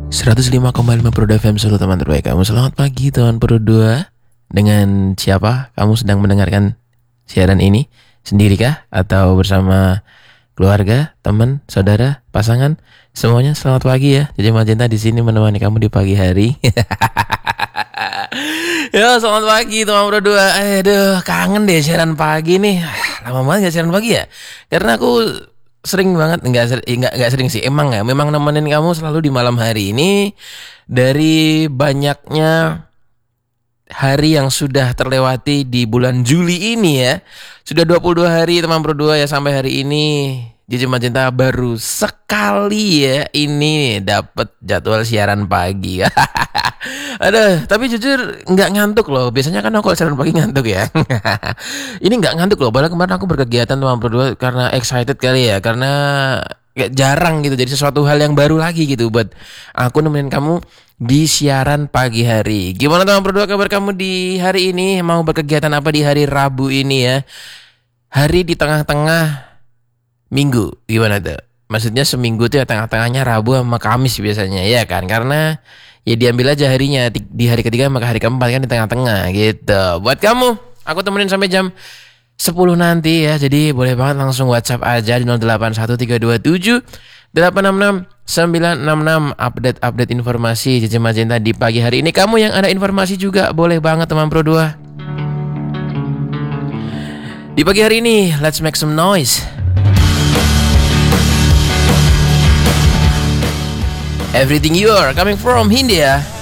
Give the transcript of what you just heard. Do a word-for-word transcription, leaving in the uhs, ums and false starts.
seratus lima koma lima Pro F M Solo, teman terbaik kamu. Selamat pagi teman Pro dua. Dengan siapa kamu sedang mendengarkan siaran ini? Sendirikah? Atau bersama keluarga, teman, saudara, pasangan? Semuanya selamat pagi ya. Jadi Magenta di sini menemani kamu di pagi hari. Yo, selamat pagi teman Pro dua. Aduh, kangen deh siaran pagi nih. Lama banget gak siaran pagi ya. Karena aku sering banget, enggak enggak enggak sering sih. Emang ya, memang nemenin kamu selalu di malam hari ini. Dari banyaknya hari yang sudah terlewati di bulan Juli ini ya. Sudah dua puluh dua hari teman Pro dua ya sampai hari ini. J J Magenta baru sekali ya ini dapat jadwal siaran pagi. Aduh, tapi jujur nggak ngantuk loh. Biasanya kan aku siaran pagi ngantuk ya. Ini nggak ngantuk loh. Padahal kemarin aku berkegiatan teman Pro dua karena excited kali ya. Karena kayak jarang gitu. Jadi sesuatu hal yang baru lagi gitu buat aku nemenin kamu di siaran pagi hari. Gimana teman Pro dua kabar kamu di hari ini? Mau berkegiatan apa di hari Rabu ini ya? Hari di tengah-tengah minggu, gimana tuh? Maksudnya seminggu tuh ya tengah-tengahnya Rabu sama Kamis biasanya, ya kan? Karena ya diambil aja harinya di hari ketiga maka hari keempat kan di tengah-tengah gitu. Buat kamu, aku temenin sampai jam sepuluh nanti ya. Jadi boleh banget langsung WhatsApp aja di nol delapan satu tiga dua tujuh delapan enam enam sembilan enam enam update-update informasi J J Magenta di pagi hari ini. Kamu yang ada informasi juga boleh banget teman Pro dua. Di pagi hari ini, let's make some noise. Everything You Are coming from India.